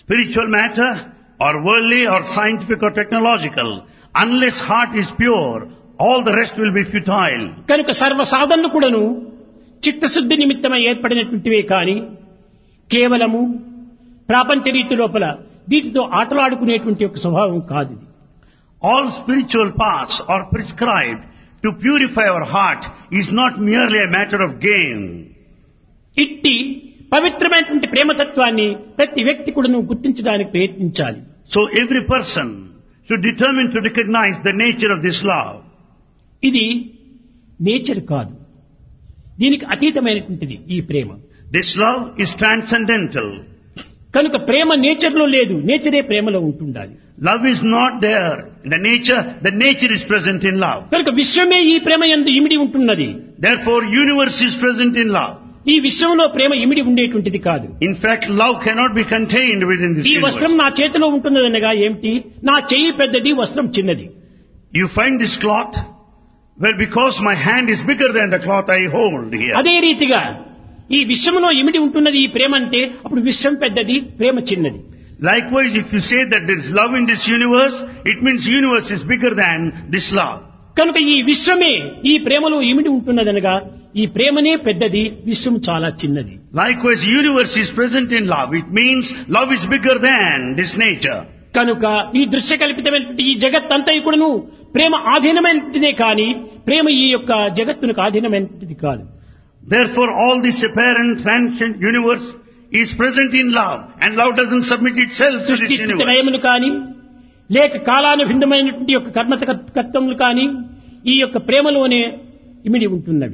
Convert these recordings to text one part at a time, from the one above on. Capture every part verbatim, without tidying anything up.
spiritual matter or worldly or scientific or technological. Unless heart is pure, all the rest will be futile. కనుక సర్వ సాధనలు కూడాను చిత్తశుద్ధి నిమిత్తమై ఏర్పడినటువంటివే కాని కేవలము ప్రాపంచ రీతి లోపల వీటితో ఆటలాడుకునేటువంటి ఒక స్వభావం కాదు ఇది. All spiritual paths are prescribed to purify our heart is not merely a matter of gain. ఇట్టి పవిత్రమైనటువంటి ప్రేమతత్వాన్ని ప్రతి వ్యక్తి కూడాను గుర్తించడానికి ప్రయత్నించాలి. So every person should determine to recognize the nature of this love. ఇది నేచర్ కాదు, దీనికి అతీతమైనటువంటిది ఈ ప్రేమ. This love is transcendental. కనుక ప్రేమ నేచర్ లో లేదు, నేచరే ప్రేమలో ఉంటుండాలి. Love is not there in the nature, the nature is present in love. కనుక విశ్వమే ఈ ప్రేమ యందు ఇమిడి ఉంటున్నది. Therefore universe is present in love. ఈ విశ్వంలో ప్రేమ ఇమిడి ఉండేటువంటిది కాదు. In fact, love cannot be contained within this ఈ universe. వస్త్రం నా చేతిలో ఉంటున్నదనగా ఏమిటి, నా చెయ్యి పెద్దది, వస్త్రం చిన్నది. You find this cloth, well, because my hand is bigger than the cloth I hold here. అదే రీతిగా ఈ విశ్వంలో ఇమిడి ఉంటున్నది ఈ ప్రేమ అంటే అప్పుడు విశ్వం పెద్దది, ప్రేమ చిన్నది. Likewise, if you say that there is love in this universe, it means universe is bigger than this love. కనుక ఈ విశ్వమే ఈ ప్రేమలో ఇమిడి ఉంటున్నదనగా ఈ ప్రేమనే పెద్దది, విశ్వం చాలా చిన్నది. Likewise, universe is present in love. It means love is bigger than this nature. కనుక ఈ దృశ్య కల్పితమైనటువంటి ఈ జగత్ అంతా కూడాను ప్రేమ ఆధీనమైనదే కానీ ప్రేమ ఈ యొక్క జగత్తునికి ఆధీనమైనది కాదు. Therefore, all this apparent transient universe is present in love, and love doesn't submit itself to this universe. లయములు కానీ లేక కాలానుభిన్నమైనటువంటి యొక్క కర్మతత్వములు కానీ ఈ యొక్క ప్రేమలోనే ఇమిడి ఉంటున్నవి.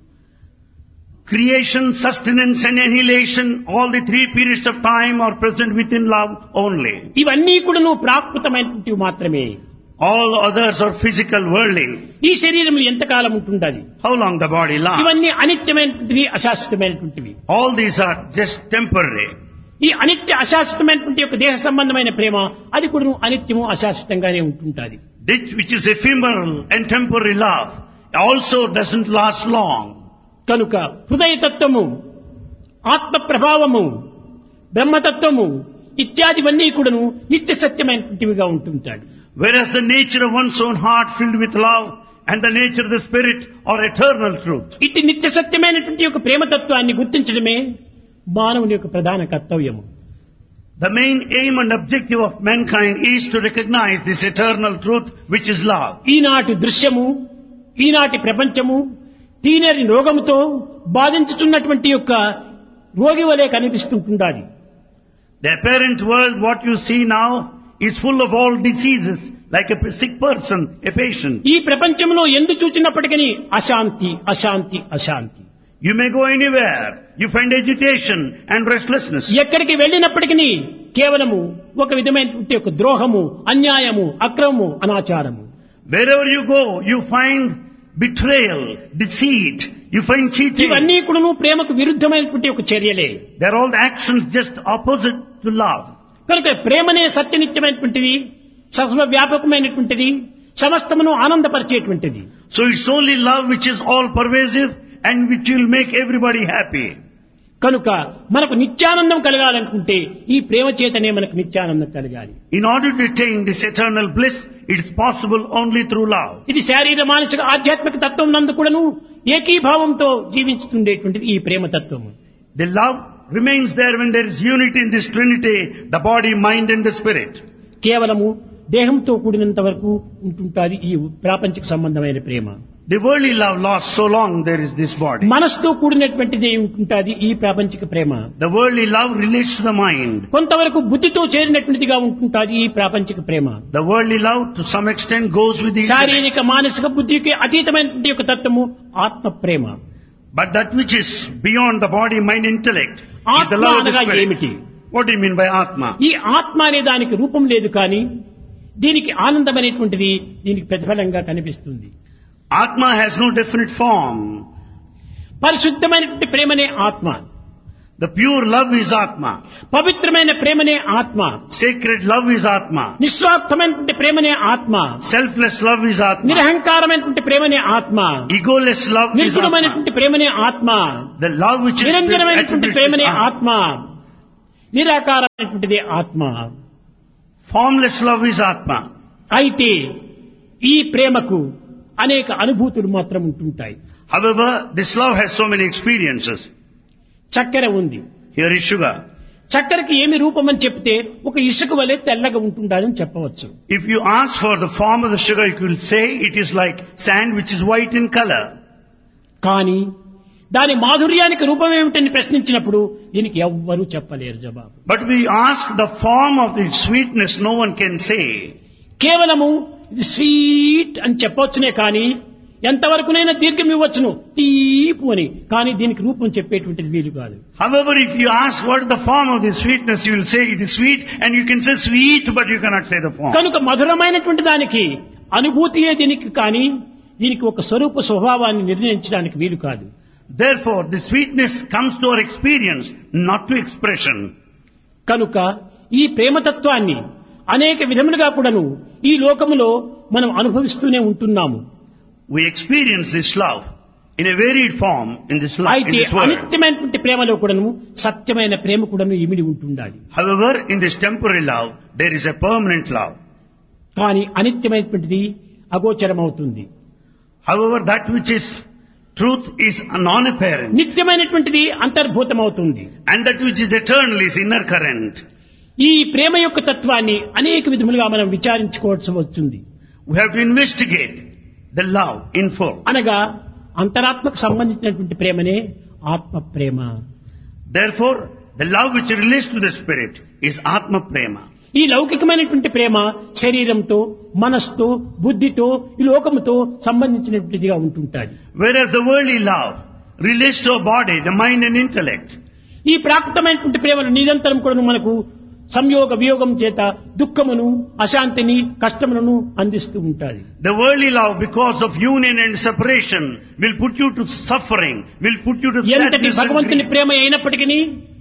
Creation, sustenance and annihilation, all the three periods of time are present within love only. ఇవన్నీ కూడాను ప్రాకృతమైనటువంటివి మాత్రమే. All others are physical, worldly. ఈ శరీరం ఎంతకాలం ఉంటుండాలి? How long the body lasts? ఇవన్నీ అనిత్యమైనటువంటివి, అశాశ్వతమైనటువంటివి. All these are just temporary. ఈ అనిత్య అశాశ్వతమైనటువంటి యొక్క దేహ సంబంధమైన ప్రేమ అది కూడా అనిత్యము అశాశ్వతంగానే ఉంటుంటుంది. This which is ephemeral and temporary love also doesn't last long. కనుక హృదయతత్వము, ఆత్మ ప్రభావము, బ్రహ్మతత్వము ఇత్యాదివన్నీ కూడాను నిత్య సత్యమైనటువంటివిగా ఉంటుంటాడు. Whereas the nature of one's own heart filled with love and the nature of the spirit are eternal truth. ఇట్టి నిత్య సత్యమైనటువంటి యొక్క ప్రేమతత్వాన్ని గుర్తించడమే మానవుని యొక్క ప్రధాన కర్తవ్యము. The main aim and objective of mankind is to recognize this eternal truth which is love. ఈనాటి దృశ్యము, ఈనాటి ప్రపంచము తీనరి రోగముతో బాధించుతున్నటువంటి యొక్క రోగి వలె కనిపిస్తుంటుండాలి. The apparent world, what you see now, is full of all diseases, like a sick person, a patient. ఈ ప్రపంచంలో ఎందు చూచినప్పటికీ అశాంతి, అశాంతి, అశాంతి. You may go anywhere, you find agitation and restlessness. ఎక్కడికి వెళ్ళినప్పటికీ కేవలము ఒక విధమైనటువంటి ఒక ద్రోహము, అన్యాయము, అక్రమము, అనాచారము. Wherever you go, you find betrayal, deceit, you find cheating. ఇవన్నీ కూడా ప్రేమకు విరుద్ధమైనటువంటి ఒక చర్యలే. They are all actions just opposite to love. కనుక ప్రేమనే సత్యనిత్యమైనటువంటిది, సర్వవ్యాపకమైనటువంటిది, సమస్తమును ఆనందపరిచేటువంటిది. So it's only love which is all pervasive and which will make everybody happy. కనుక మనకు నిత్యానందం కలగాలనుకుంటే ఈ ప్రేమ చేతనే మనకు నిత్యానందం కలగాలి. In order to attain this eternal bliss, it is possible only through love. ఇది శారీర మానసిక ఆధ్యాత్మిక తత్వం నందు కూడాను ఏకీభావంతో జీవించుతుండేటువంటిది ఈ ప్రేమ తత్వము. The love remains there when there is unity in this trinity, the body, mind and the spirit. కేవలము దేహంతో కూడినంత వరకు ఉంటుంటాది ఈ ప్రాపంచిక సంబంధమైన ప్రేమ. The worldly love lasts so long there is this body. మనసుతో కూడినటువంటిది ఉంటుంటాది ఈ ప్రాపంచిక ప్రేమ. The worldly love relates to the mind. కొంతవరకు బుద్ధితో చేరినటువంటిదిగా ఉంటుంటాది ఈ ప్రాపంచిక ప్రేమ. The worldly love to some extent goes with the శారీరక మానసిక బుద్ధికి అతీతమైనటువంటి యొక్క తత్వము ఆత్మ ప్రేమ. But that which is beyond the body, mind, intellect is the ఆత్మ love of the అనగా spirit. ఏమిటి? What do you mean by Atma? ఈ ఆత్మ అనే దానికి రూపం లేదు కానీ దీనికి ఆనందం అనేటువంటిది దీనికి ప్రతిఫలంగా కనిపిస్తుంది. Atma has no definite form. పరిశుద్ధమైనటువంటి ప్రేమనే ఆత్మ. The pure love is Atma. పవిత్రమైన ప్రేమనే ఆత్మ. Sacred love is Atma. నిస్వార్థమైనటువంటి ప్రేమనే ఆత్మ. Selfless love is Atma. నిరహంకారమైనటువంటి ప్రేమనే ఆత్మ. Egoless love is Atma. నిర్గుణమైనటువంటి ప్రేమనే ఆత్మ. The love which is నిరంజనమైనటువంటి ప్రేమనే Atma. ఆత్మ. నిరాకారమైనటువంటిది ఆత్మ. Formless love is Atma. అయితే ఈ ప్రేమకు అనేక అనుభూతులు మాత్రం ఉంటుంటాయి. However, this love has so many experiences. చక్కెర ఉంది. Here is sugar. చక్కెరకి ఏమి రూపం అని చెప్తే ఒక ఇసుక వలె తెల్లగా ఉంటుందని చెప్పవచ్చు. If you ask for the form of the sugar, you will say it is like sand which is white in color. కానీ దాని మాధుర్యానికి రూపం ఏమిటని ప్రశ్నించినప్పుడు దీనికి ఎవ్వరూ చెప్పలేరు జవాబు. But we ask the form of the sweetness, no one can say. కేవలము ఇది స్వీట్ అని చెప్పవచ్చునే కానీ ఎంతవరకునైనా దీర్ఘం ఇవ్వచ్చును తీపు అని, కానీ దీనికి రూపం చెప్పేటువంటిది వీలు కాదు. However, if you ask what is the form of the sweetness, you will say it is sweet, and you can say sweet, but you cannot say the form. కనుక మధురమైనటువంటి దానికి అనుభూతియే దీనికి, కానీ దీనికి ఒక స్వరూప స్వభావాన్ని నిర్ణయించడానికి వీలు కాదు. Therefore, the sweetness comes to our experience, not to expression. కనుక ఈ ప్రేమతత్వాన్ని అనేక విధములుగా కూడాను ఈ లోకములో మనం అనుభవిస్తూనే ఉంటున్నాము. We experience this love in a varied form in this life, in అయితే this world. అనిత్యమైనటువంటి ప్రేమలో కూడాను సత్యమైన ప్రేమ కూడాను ఇమిడి ఉంటుండాలి. However, in this temporary love, there is a permanent love. కానీ అనిత్యమైనటువంటిది అగోచరమవుతుంది. However, that which is truth is non-apparent, నిత్యమైనటువంటిది అంతర్భూతమవుతుంది. and that which is eternal is inner current. ఈ ప్రేమ యొక్క తత్వాన్ని అనేక విధములుగా మనం విచారించుకోవాల్సి వస్తుంది. We have to investigate the love in full. అనగా అంతరాత్మకు సంబంధించినటువంటి ప్రేమనే ఆత్మ ప్రేమ. Therefore, the love which relates to the spirit is Atma Prema. ఈ లౌకికమైనటువంటి ప్రేమ శరీరంతో, మనస్సుతో, బుద్ధితో, ఈ లోకముతో సంబంధించినటువంటిదిగా ఉంటుంటాది. Whereas the worldly love relates to a body, the mind and intellect. ఈ ప్రాకృతమైనటువంటి ప్రేమలు నిరంతరం కూడా మనకు సంయోగ వియోగం చేత దుఃఖమును, అశాంతిని, కష్టములను అందిస్తూ ఉంటాది. The worldly love, because of union and separation, will put you to suffering, will put you to ఎంతటి sadness and భగవంతుని grief. ప్రేమ అయినప్పటికీ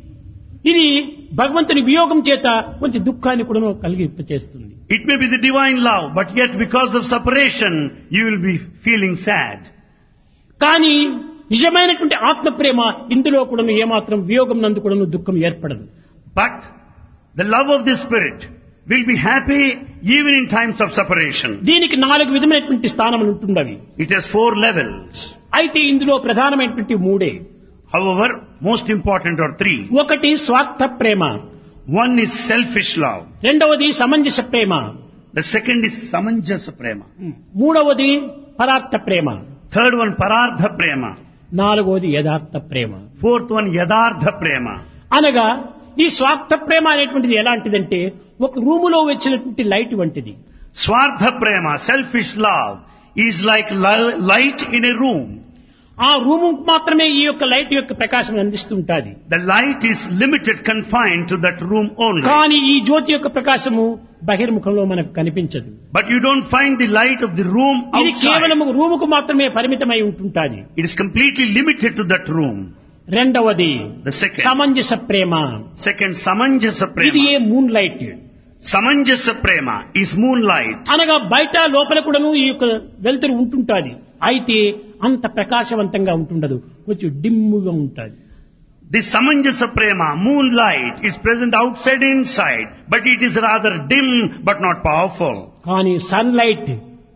ఇది భగవంతుని వియోగం చేత కొంచెం దుఃఖాన్ని కూడా కలిగింప చేస్తుంది. It may be the divine love, but yet because of separation, you will be feeling sad. కానీ నిజమైనటువంటి ఆత్మ ప్రేమ ఇందులో కూడా ఏమాత్రం వియోగం నందు కూడా దుఃఖం ఏర్పడదు. But the love of the spirit will be happy even in times of separation. దీనికి నాలుగు విధమైనటువంటి స్థానములు ఉంటున్నవి. It has four levels. అయితే ఇందులో ప్రధానమైనటువంటి మూడే. However, most important are three. ఒకటి స్వార్థ ప్రేమ, One is selfish love. రెండవది సమంజస ప్రేమ, The second is samanjasa prema. మూడవది పరార్థ ప్రేమ, Third one parardha prema. నాలుగవది యథార్థ ప్రేమ. Fourth one yadardha prema. అనగా ఈ స్వార్థ ప్రేమ అనేటువంటిది ఎలాంటిదంటే ఒక రూములో వచ్చినటువంటి లైట్ వంటిది. Swardha prema, selfish love, is like li- light in a room. ఆ రూము మాత్రమే ఈ యొక్క లైట్ యొక్క ప్రకాశం అందిస్తుంటాది. The light is limited, confined to that room only. కానీ ఈ జ్యోతి యొక్క ప్రకాశము బహిర్ముఖంలో మనకు కనిపించదు. But you don't find the light of the room ఇది outside. కేవలం రూముకు మాత్రమే పరిమితమై ఉంటుంటాది. It is completely limited to that room. రెండవది The second. సమంజస Prema, Second, samanjasa ఇది prema. A moon light. Samanjasa prema is moonlight. అనగా బయట లోపల కూడాను ఈ యొక్క వెలుతురు ఉంటుంటాది. అయితే అంత ప్రకాశవంతంగా ఉంటుండదు, కొంచెం డిమ్ముగా ఉంటుంది. This samanjasa prema, moonlight, is present outside and inside, but it is rather dim but not powerful. కానీ సన్ లైట్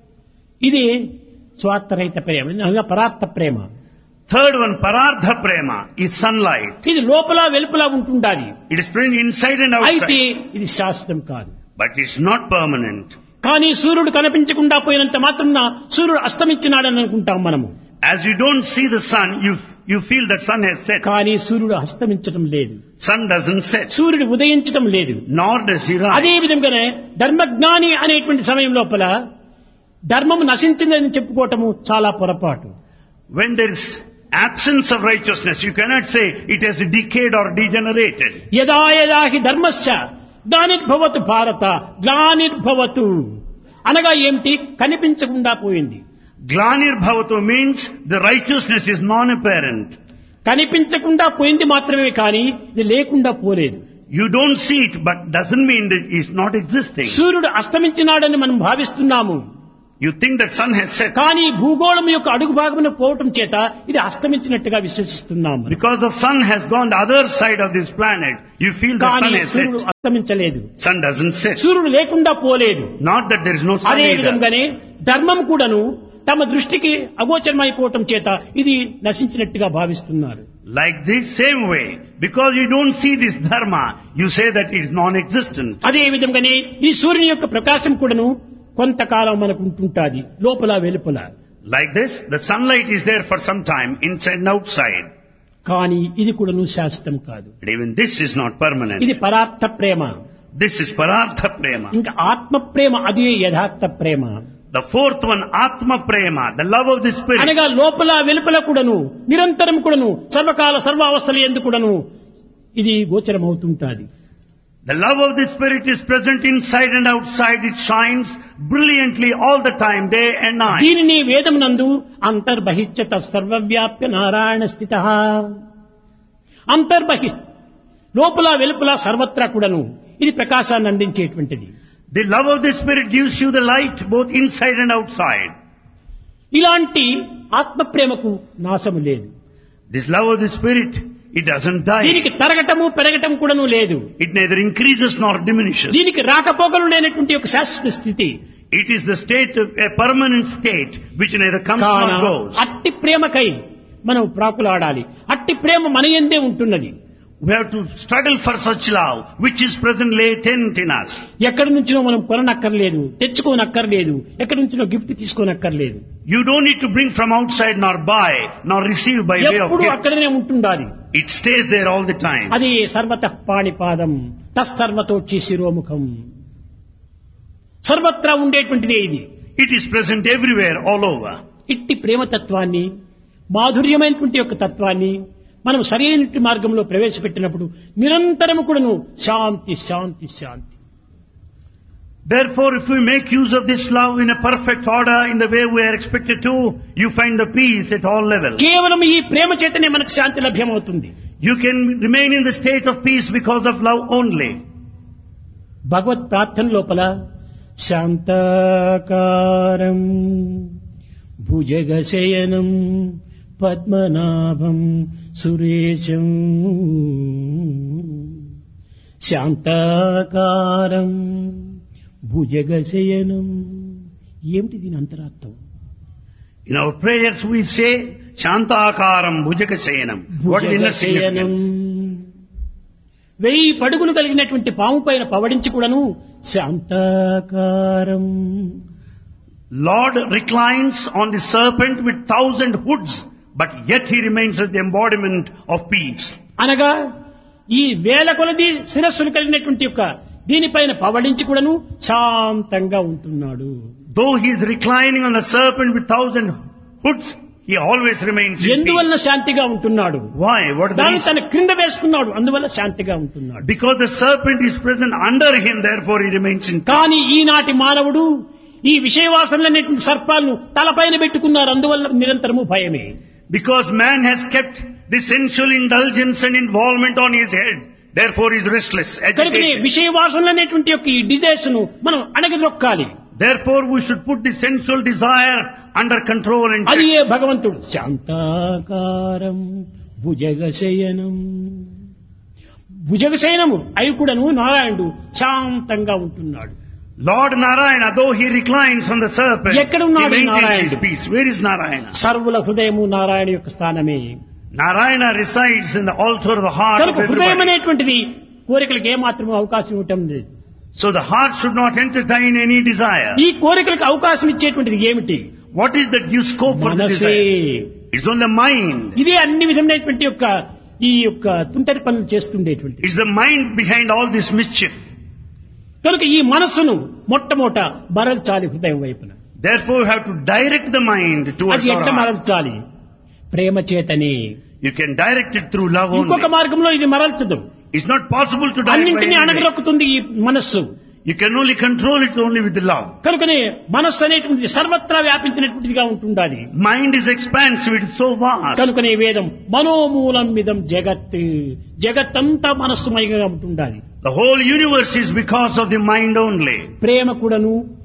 ఇది స్వార్థరహిత ప్రేమ, అనగా పరార్థ ప్రేమ. Third one, parardha prema, is sunlight. ఇది లోపల వెలుపల ఉంటుండాలి. It is present inside and అయితే outside, ఇది శాశ్వతం కాదు. but it's not permanent. కానీ సూర్యుడు కనిపించకుండా పోయినంత మాత్రాన సూర్యుడు అస్తమించినాడని అనుకుంటాం మనము. As you don't see the sun, you you feel that sun has set. కానీ సూర్యుడు అస్తమించటం లేదు, Sun doesn't set, సూర్యుడు ఉదయించటం లేదు. nor does he అదే rise. విధంగానే ధర్మజ్ఞాని అనేటువంటి సమయం లోపల ధర్మము నశించిందని చెప్పుకోవటము చాలా పొరపాటు. When there is absence of righteousness, you cannot say it has decayed or degenerated. యదా యదా హి ధర్మస్య గ్లానిర్భవతు భారత గ్లానిర్భవతు అనగా ఏమిటి? కనిపించకుండా పోయింది. Glanir bhavatu means the righteousness is non-apparent. కనిపించకుండా పోయింది మాత్రమే కానీ ఇది లేకుండా పోలేదు. You don't see it, but doesn't mean that it's not existing. సూర్యుడు అస్తమించినాడని మనం భావిస్తున్నాము. You think that sun has set. కానీ భూగోళం యొక్క అడుగు భాగమున పోవటం చేత ఇది అస్తమించినట్టుగా విశ్వసిస్తున్నాము. Because the sun has gone the other side of this planet, you feel the sun కానీ has సూర్యుడు set. అస్తమించలేదు. Sun doesn't set. సూర్యుడు లేకుండా పోలేదు. Not that there is no sun అదే either. విధంగానే ధర్మం కూడాను తమ దృష్టికి అగోచరమైపోవటం చేత ఇది నశించినట్టుగా భావిస్తున్నారు. Like this same way, because you don't see this dharma, you say that it is non-existent. అదే విధంగానే ఈ సూర్యుని యొక్క ప్రకాశం కూడాను కొంతకాలం మనకు ఉంటుంటాది, లోపల వెలుపల. Like this, the sunlight is there for some time, inside and outside. కానీ ఇది కూడాను శాశ్వతం కాదు. But even this is not permanent. ఇది పరార్థ ప్రేమ. This is parartha prema. ఇంకా ఆత్మ ప్రేమ, అదే యథార్థ ప్రేమ. The fourth one, Atma Prema, the love of the spirit. అనగా లోపల వెలుపల కూడాను నిరంతరం కూడాను సర్వకాల సర్వావస్థల యందు కూడాను ఇది గోచరమవుతుంటాది. The love of the spirit is present inside and outside. It shines brilliantly all the time, day and night. దీనిని వేదమునందు అంతర్బహిష్యత సర్వవ్యాప్య నారాయణ స్థితః. అంతర్బహి లోపల వెలుపల సర్వత్రా కూడాను ఇది ప్రకాశాన్ని అందించేటువంటిది. The love of the spirit gives you the light both inside and outside. ఇలాంటి ఆత్మ ప్రేమకు నాశము లేదు. This love of the spirit, it doesn't die. దీనికి తరగటము పెరగటం కూడాను లేదు. It neither increases nor diminishes. దీనికి రాకపోకలు లేనటువంటి ఒక శాశ్వత స్థితి. It is the state of a permanent state which neither comes కాన nor goes. అట్టి ప్రేమకై మనం ప్రాకులాడాలి. అట్టి ప్రేమ మన యందే ఉంటున్నది. We have to struggle for such love which is present latent in us. ఎక్కడి నుంచినో మనం కొననక్కర్లేదు, తెచ్చుకోనక్కర్లేదు, ఎక్కడి నుంచినో gift తీసుకోనక్కర్లేదు. You don't need to bring from outside nor buy nor receive by way of ఎప్పుడు gift. అక్కడనే ఉంటుండాలి. It stays there all the time. అది సర్వతః పాణిపాదం తస్సర్వతోచ్చి శిరోముఖం. సర్వత్రా ఉండేటువంటిదే ఇది. It is present everywhere, all over. ఇట్టి ప్రేమతత్వాన్ని, మాధుర్యమైనటువంటి యొక్క తత్వాన్ని మనం సరైన మార్గంలో ప్రవేశపెట్టినప్పుడు నిరంతరము కూడాను శాంతి శాంతి శాంతి. Therefore, if we make use of this love in a perfect order, in the way we are expected to, you find the peace at all levels. కేవలం ఈ ప్రేమ చేతనే మనకు శాంతి లభ్యమవుతుంది. You can remain in the state of peace because of love only. భగవత్ ప్రార్థన లోపల శాంతాకారం భుజగశయనం పద్మనాభం సురేశం శాంతాకారం భుజగశయనం. ఏమిటి దీని అంతరార్థం? In our prayers we say, Shantakaram Bhujagasayanam. What is the inner significance? వెయ్యి పడుగులు కలిగినటువంటి పాము పైన పవడించి కూడాను శాంతాకారం. Lord reclines on the serpent with thousand hoods, but yet he remains as the embodiment of peace. అనగా ఈ వేల కొలది శిరస్సులు కలిగినటువంటి యొక్క దీనిపైన పవడించి కూడాను శాంతంగా ఉంటున్నాడు. Though he is reclining on the serpent with thousand hoods, he always remains in ఎందువల్ల peace. శాంతిగా ఉంటున్నాడు? Why? What is the దాన్ని reason? తన క్రింద వేసుకున్నాడు, అందువల్ల శాంతిగా ఉంటున్నాడు. Because the serpent is present under him, therefore he remains in peace. కానీ ఈనాటి మానవుడు ఈ విషయవాసనలనేటువంటి సర్పాలను తలపైన పెట్టుకున్నారు, అందువల్ల నిరంతరము భయమే. Because man has kept the sensual indulgence and involvement on his head, therefore he is restless, కనుకనే agitated. విషయవాసనలనేటువంటి యొక్క ఈ డిజైర్స్ ను మనం అణగదొక్కాలి. Therefore we should put the sensual desire under control and అది check. ఏ భగవంతుడు శాంతాకారం భుజగశయనం. భుజగశయనము అయి కూడాను నారాయణుడు శాంతంగా ఉంటున్నాడు. Lord Narayana, though he reclines on the serpent, ఎక్కడ he ఉన్నాడు maintains his నారాయణుడు? peace. Where is Narayana? సర్వుల హృదయము నారాయణ యొక్క స్థానమే. Narayana resides in the altar of the heart of కనుక హృదయం everybody. అనేటువంటిది కోరికలకు ఏమాత్రము అవకాశం ఇవ్వటం లేదు. So the heart should not entertain any desire. ఈ కోరికలకు అవకాశం ఇచ్చేటువంటిది ఏమిటి? What is that gives scope for the మనసే. desire? It's on the mind. ఇదే అన్ని విధమైనటువంటి యొక్క ఈ యొక్క తుంటరి పనులు చేస్తుండేటువంటి. It's the mind behind all this mischief. కనుక ఈ మనస్సును మొట్టమొదట మరల్చాలి హృదయం వైపున. Therefore you have to direct the mind towards అది our ఎట్లా heart. మరల్చాలి? ప్రేమ చేతనే. You can direct it through love ఇంకొక only. మార్గంలో ఇది మరల్చదు. It's not possible to direct by అన్నింటినీ any way. అణగరొక్కుతుంది ఈ మనస్సు. You can only control it only with the love. కనుకనే మనస్సు అనేటువంటిది సర్వత్రా వ్యాపించినటువంటిదిగా ఉంటుండాలి. Mind is expansive, it is so vast. కనుకనే వేదం మనోమూలం మిదం జగత్, జగత్తంతా మనస్సుమయంగా ఉంటుండాలి. The whole universe is because of the mind only. ప్రేమ కూడాను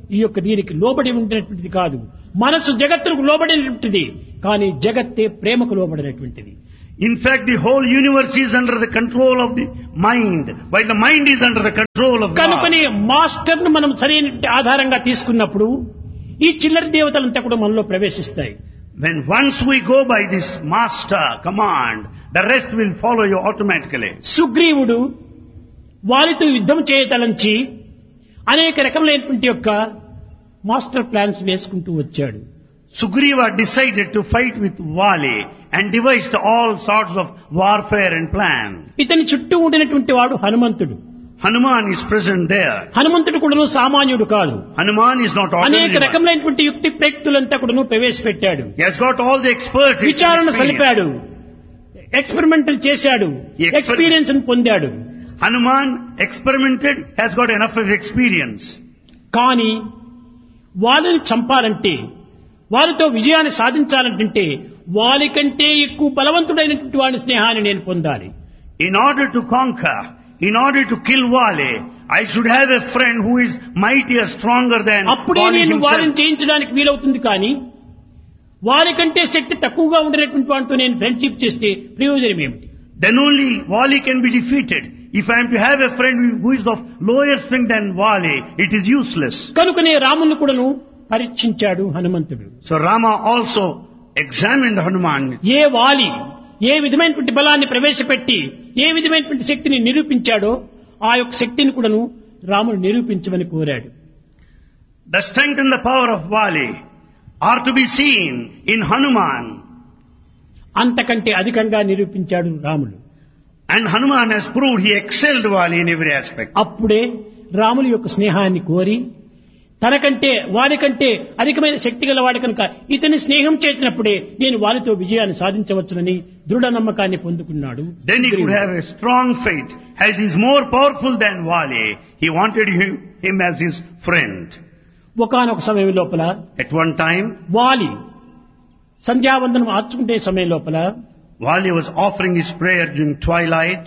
ఈ యొక్క దీనికి లోబడి ఉండేటువంటిది కాదు. మనసు జగత్తుకు లోబడినటువంటిది, కానీ జగత్తే ప్రేమకు లోబడినటువంటిది. In fact, the whole universe is under the control of the mind, while the mind is under the control of God. కనుకనే మాస్టర్ ను మనం సరైన ఆధారంగా తీసుకున్నప్పుడు ఈ చిల్లర దేవతలంతా కూడా మనలో ప్రవేశిస్తాయి. When once we go by this master command, the rest will follow you automatically. సుగ్రీవుడు వారితో యుద్ధం చేయతలంచి అనేక రకములైనటువంటి యొక్క మాస్టర్ ప్లాన్స్ వేసుకుంటూ వచ్చాడు. Sugriva decided to fight with Vali and devised all sorts of warfare and plan. ఇతని చుట్టూ ఉండినటువంటి వాడు హనుమంతుడు. Hanuman is present there. హనుమంతుడు కూడాను సామాన్యుడు కాదు. Hanuman is not ordinary. అనేక రకములైనటువంటి యుక్తి ప్రయుక్తులంతా కూడాను ప్రవేశపెట్టాడు. He has got all the expertise. విచారణ సలిపాడు, ఎక్స్పెరిమెంటల్ చేశాడు, ఎక్స్పీరియన్స్ పొందాడు. Hanuman experimented, has got enough of experience. కానీ వాళ్ళని చంపాలంటే, వారితో విజయాన్ని సాధించాలంటే వారికంటే ఎక్కువ బలవంతుడైనటువంటి వాడి స్నేహాన్ని నేను పొందాలి. In order to conquer, in order to kill Vali, I should have a friend who is mightier, stronger than అప్పుడే Vali నేను వారిని himself. జయించడానికి వీలవుతుంది. కానీ వారికంటే శక్తి తక్కువగా ఉండేటువంటి వాడితో నేను ఫ్రెండ్షిప్ చేస్తే ప్రయోజనం ఏమిటి? Then only Vali can be defeated. If I am to have a friend who is of lower strength than Vali, it is useless. కనుకనే రాముని కూడాను పరీక్షించాడు హనుమంతుడు. So Rama also examined Hanuman. ఏ వాలి ఏ విధమైనటువంటి బలాన్ని ప్రవేశపెట్టి ఏ విధమైనటువంటి శక్తిని నిరూపించాడో ఆ యొక్క శక్తిని కూడాను రాముడు నిరూపించమని కోరాడు. The strength and the power of Vali are to be seen in Hanuman. అంతకంటే అధికంగా నిరూపించాడు రాముడు. And Hanuman has proved he excelled Vali in every aspect. అప్పుడే రాముని యొక్క స్నేహాన్ని కోరి తనకంటే వారికంటే అధికమైన శక్తి గల వాడి కనుక ఇతని స్నేహం చేసినప్పుడే నేను వారితో విజయాన్ని సాధించవచ్చునని దృఢ నమ్మకాన్ని పొందుకున్నాడు. Then he could have a strong faith. As he is more powerful than Vali, he wanted him, him as his friend. ఒకానొక సమయం లోపల At one time, వాలి సంధ్యావందనం ఆర్చుకుంటే సమయం లోపల Vali was offering his prayer during twilight.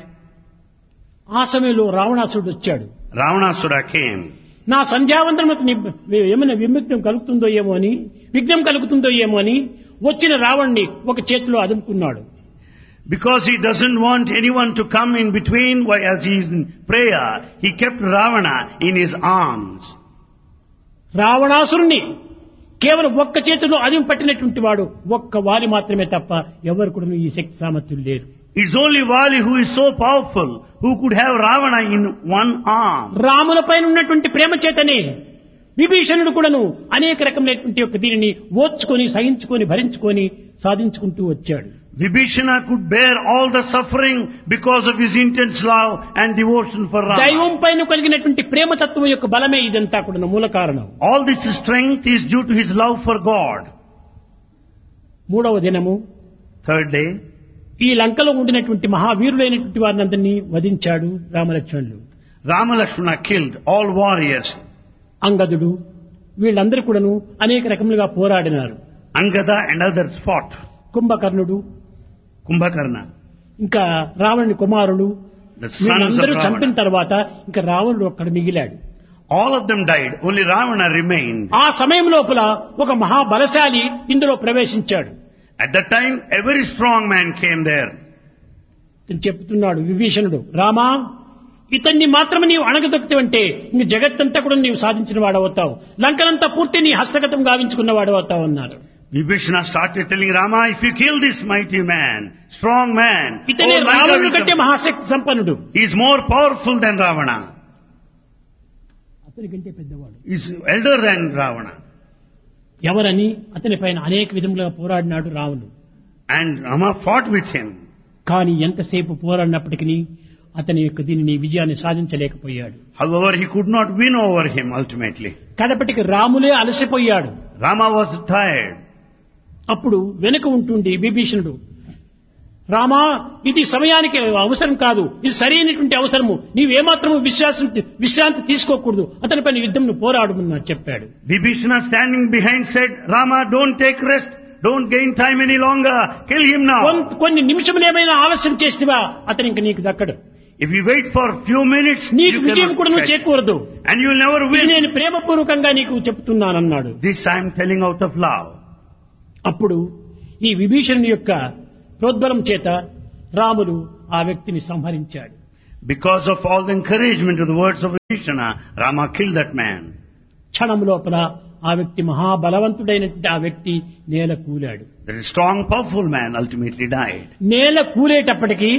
ఆ సమయంలో రావణాసురుడు వచ్చాడు. Ravanasura came. నా సంధ్యావందనముకు ఏమైనా విముక్తం కలుగుతుందో ఏమో అని, విఘ్నం కలుగుతుందో ఏమో అని వచ్చిన రావణ్ణి ఒక చేతిలో అదుముకున్నాడు. Because he doesn't want anyone to come in between while as he is in prayer, he kept Ravana in his arms. రావణాసురుణ్ణి కేవలం ఒక్క చేతిలో అదిం పట్టినటువంటి వాడు ఒక్క వాలి మాత్రమే తప్ప ఎవరు కూడా ఈ శక్తి సామర్థ్యం లేరు. It's only Vali who is so powerful who could have Ravana in one arm. రాముల పైన ఉన్నటువంటి ప్రేమ చేతనే విభీషణుడు కూడాను అనేక రకమైనటువంటి యొక్క దీనిని ఓర్చుకొని సహించుకొని భరించుకొని సాధించుకుంటూ వచ్చాడు. Vibhishana could bear all the suffering because of his intense love and devotion for Rama. దైవం పైన కలిగినటువంటి ప్రేమ తత్వం యొక్క బలమే ఇదంతా కూడా మూల కారణం. All this strength is due to his love for God. మూడవ దినము Third day, ఈ లంకలో ఉండినటువంటి మహావీరులైనటువంటి వారిని అందరినీ వధించాడు రామలక్ష్మణులు. Rama Lakshmana killed all warriors. అంగదుడు వీళ్ళందరూ కూడాను అనేక రకములుగా పోరాడినారు. Angada and others fought. కుంభకర్ణుడు, Kumbhakarna, ఇంకా రావణుని కుమారుడు the sons of వీళ్ళందరూ చంపిన Ravana. తర్వాత ఇంకా రావణుడు ఒక్కడ మిగిలాడు. All of them died. Only Ravana remained. ఆ సమయం లోపల ఒక మహాబలశాలి ఇందులో ప్రవేశించాడు. At that time, a very strong man came there. ఇతను చెప్తున్నాడు విభీషణుడు, రామా ఇతన్ని మాత్రమే నీవు అణగదొక్కుతావంటే ఇంక జగత్తంతా కూడా నీవు సాధించిన వాడవుతావు, లంకనంతా పూర్తి నీ హస్తగతం గావించుకున్న వాడవుతావు అన్నారు. Vibhishana started telling Rama, if you kill this mighty man, strong man, ఇతనే oh, Lanka రావణుడి will కంటే come. మహాశక్తి సంపన్నుడు, He is more powerful than Ravana. అతని కంటే పెద్దవాడు. He is elder than Ravana. ఎవరని అతని పైన అనేక విధములుగా పోరాడినాడు రావణుడు. And Rama fought with him. కానీ ఎంతసేపు పోరాడినప్పటికీ అతని యొక్క దీనిని విజయాన్ని సాధించలేకపోయాడు. However, he could not win over him ultimately. కడపటికి రాములే అలసిపోయాడు. Rama was tired. అప్పుడు వెనుక ఉంటుండి విభీషణుడు, రామా ఇది సమయానికి అవసరం కాదు, ఇది సరైనటువంటి అవసరము, నీవేమాత్రము విశ్వాసం విశ్రాంతి తీసుకోకూడదు, అతనిపైన యుద్ధం పోరాడమని చెప్పాడు. Vibhishana standing behind said, Rama, don't take rest. Don't gain time any longer. Kill him now. కొన్ని నిమిషములు ఏమైనా ఆలస్యం చేస్తేవా అతను ఇంక నీకు దక్కడు. If you wait for a few minutes, నీకు you విజయం కూడా cannot నువ్వు catch. చేకూరదు. And you will never ఇది win. నేను ప్రేమపూర్వకంగా నీకు చెప్తున్నానన్నాడు. This I am telling out of love. అప్పుడు ఈ విభీషణుని యొక్క ప్రోద్బలం చేత రాముడు ఆ వ్యక్తిని సంహరించాడు. Because of all the encouragement of the words of Vibhishana, Rama killed that man. క్షణం లోపల ఆ వ్యక్తి మహాబలవంతుడైనటువంటి ఆ వ్యక్తి నేల కూలాడు. That strong, powerful man ultimately died. నేల కూలేటప్పటికీ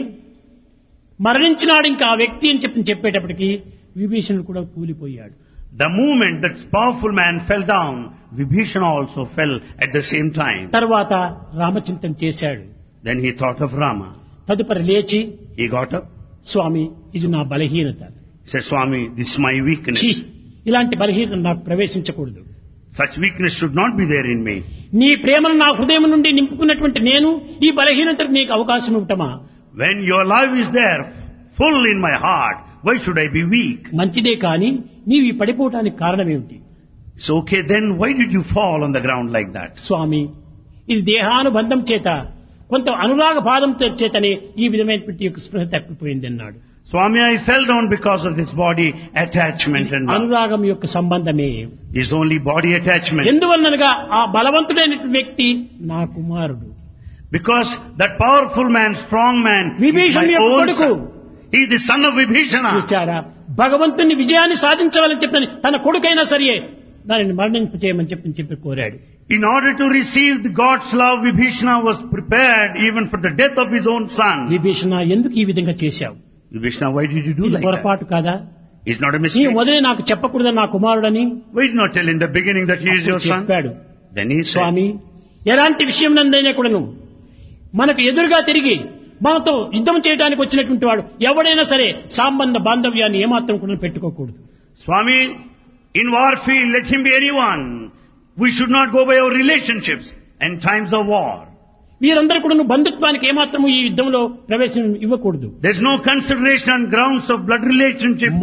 మరణించినాడు ఇంకా ఆ వ్యక్తి అని చెప్పి చెప్పేటప్పటికీ విభీషణుడు కూడా కూలిపోయాడు. The moment that powerful man fell down, Vibhishana also fell at the same time. తర్వాత రామచింతన చేశాడు. Then he thought of Rama. తదుపరి లేచి, He got up. స్వామి ఇది నా బలహీనత, He said, Swami, this is my weakness. ఛీ, ఇలాంటి బలహీనత నాకు ప్రవేశించకూడదు. Such weakness should not be there in me. నీ ప్రేమను నా హృదయం నుండి నింపుకున్నటువంటి నేను ఈ బలహీనతకు నీకు అవకాశం ఇవ్వటమా? When your love is there, full in my heart, why should I be weak? మంచిదే కాని నీవు ఈ పడిపోవటానికి కారణమేమిటి? It's okay, then why did you fall on the ground like that? స్వామి ఇది దేహానుబంధం చేత కొంత అనురాగ బాధం చేతనే ఈ విధమైనటువంటి యొక్క స్పృహ తప్పిపోయింది అన్నాడు. Swami, I fell down because of this body attachment and love. అనురాగం యొక్క సంబంధమే. It's only body attachment. ఎందువల్లనగా ఆ బలవంతుడైనటువంటి వ్యక్తి నా కుమారుడు. Because that powerful man, strong man, is విభీషణుని my యొక్క own కొడుకు. son. He is the son of Vibhishana. చూచారా, భగవంతుని విజయాన్ని సాధించవాలని చెప్పని తన కొడుకైనా సరే దానిని మరణింపచేయమని చెప్పి చెప్పి కోరాడు. In order to receive the God's love, Vibhishana was prepared even for the death of his own son. Vibhishana ఎందుకు ఈ విధంగా చేశావు? Vibhishana, why did you do ఇది like that? పొరపాటు కాదా? It's not a నీ mistake. మొదలే నాకు చెప్పకూడదా నా కుమారుడని? Why did not tell in the beginning that he is your son? చెప్పాడు. Then he said, స్వామి ఎలాంటి విషయం నందైనా కూడాను మనకు ఎదురుగా తిరిగి మనతో యుద్ధం చేయడానికి వచ్చినటువంటి వాడు ఎవడైనా సరే సంబంధ బాంధవ్యాన్ని ఏమాత్రం కూడా పెట్టుకోకూడదు. Swami, in warfield, let him be anyone. We should not go by our relationships in times of war. వీరందరూ కూడా బంధుత్వానికి ఏమాత్రము ఈ యుద్ధంలో ప్రవేశం ఇవ్వకూడదు. There's no consideration on grounds of blood relationship.